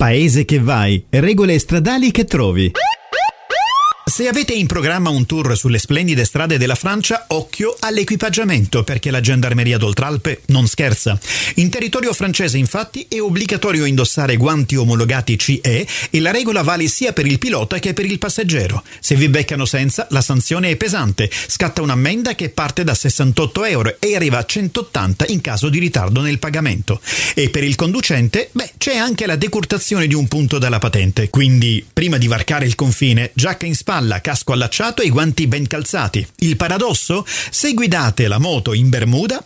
Paese che vai, regole stradali che trovi. Se avete in programma un tour sulle splendide strade della Francia, occhio all'equipaggiamento, perché la Gendarmeria d'Oltralpe non scherza. In territorio francese, infatti, è obbligatorio indossare guanti omologati CE e la regola vale sia per il pilota che per il passeggero. Se vi beccano senza, la sanzione è pesante. Scatta un'ammenda che parte da 68 euro e arriva a 180 in caso di ritardo nel pagamento. E per il conducente, c'è anche la decurtazione di un punto dalla patente. Quindi, prima di varcare il confine, giacca in spalla, casco allacciato e guanti ben calzati. Il paradosso? Se guidate la moto in Bermuda,